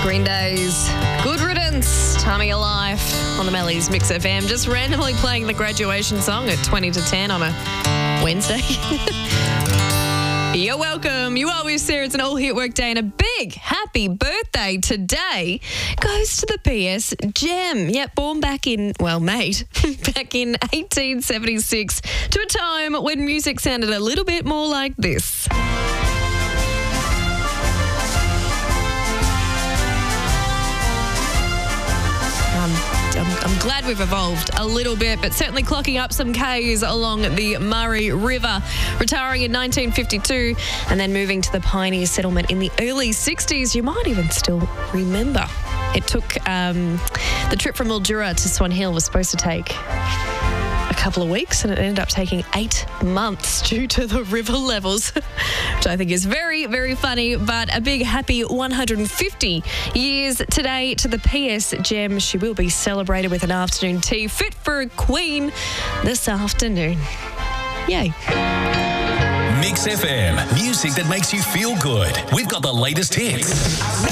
Green Day's Good Riddance, Time of Your Life on the Mellies Mix FM. Just randomly playing the graduation song at 20 to 10 on a Wednesday. You're welcome. You are with Sarah. It's an all-hit work day, and a big happy birthday today goes to the PS Gem. Yep, born back in, made back in 1876 to a time when music sounded a little bit more like this. I'm glad we've evolved a little bit, but certainly clocking up some Ks along the Murray River, retiring in 1952 and then moving to the Pioneer Settlement in the early 60s. You might even still remember. It took the trip from Mildura to Swan Hill was supposed to take a couple of weeks, and it ended up taking 8 months due to the river levels, which I think is very, very funny. But a big happy 150 years today to the PS Gem. She will be celebrated with an afternoon tea fit for a queen this afternoon. Yay. Mix FM, music that makes you feel good. We've got the latest hits.